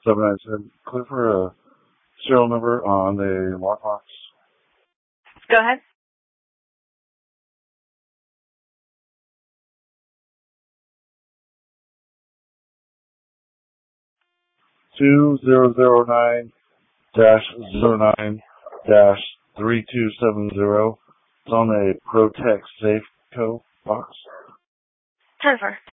797. Click for a serial number on the lockbox. Go ahead. 2009-09-3270. It's on a Protect Safe Co box. Transfer.